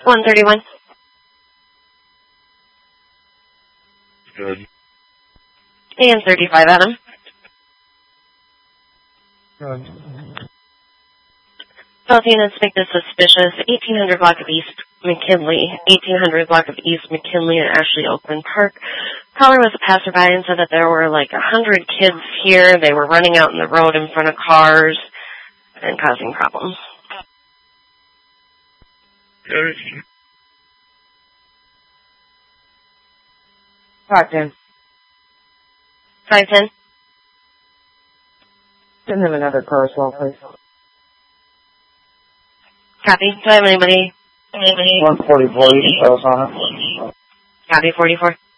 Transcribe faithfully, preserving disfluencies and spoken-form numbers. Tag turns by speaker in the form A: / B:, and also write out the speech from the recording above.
A: one thirty-one.
B: Good.
A: And thirty-five, Adam.
B: Good.
A: Both units make this suspicious. eighteen hundred block of East McKinley, eighteen hundred block of East McKinley at Ashley Oakland Park. Caller was a passerby and said that there were like a hundred kids here. They were running out in the road in front of cars and causing problems.
B: Good.
C: five ten.
A: five ten.
C: Send them another car as well, please.
A: Copy. Do I have anybody? Anybody?
B: one forty-four, you can tell us on it.
A: Copy, forty-four.